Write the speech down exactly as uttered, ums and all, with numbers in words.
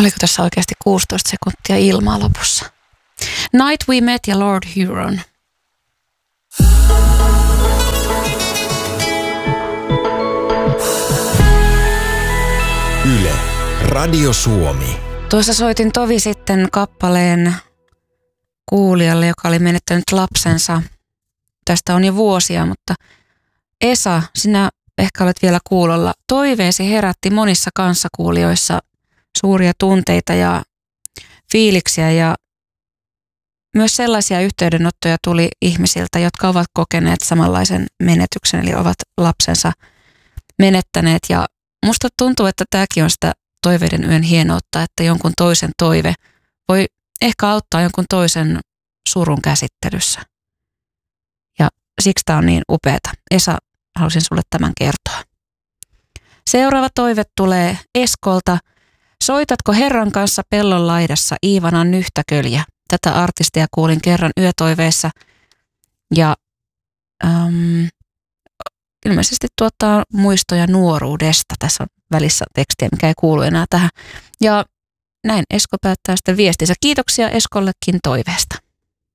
Oliko tässä oikeasti kuusitoista sekuntia ilmaa lopussa? Night We Met ja Lord Huron. Yle, Radio Suomi. Tuossa soitin tovi sitten kappaleen kuulijalle, joka oli menettänyt lapsensa. Tästä on jo vuosia, mutta Esa, sinä ehkä olet vielä kuulolla. Toiveesi herätti monissa kanssakuulijoissa suuria tunteita ja fiiliksiä ja myös sellaisia yhteydenottoja tuli ihmisiltä, jotka ovat kokeneet samanlaisen menetyksen, eli ovat lapsensa menettäneet. Ja musta tuntuu, että tämäkin on sitä toiveiden yön hienoutta, että jonkun toisen toive voi ehkä auttaa jonkun toisen surun käsittelyssä. Ja siksi tämä on niin upeata. Esa, halusin sulle tämän kertoa. Seuraava toive tulee Eskolta. Soitatko Herran kanssa pellon laidassa Iivanan nyhtäköljä? Tätä artistia kuulin kerran yötoiveessa ja äm, ilmeisesti tuottaa muistoja nuoruudesta. Tässä on välissä tekstiä, mikä ei kuulu enää tähän. Ja näin Esko päättää sitten viestinsä. Kiitoksia Eskollekin toiveesta.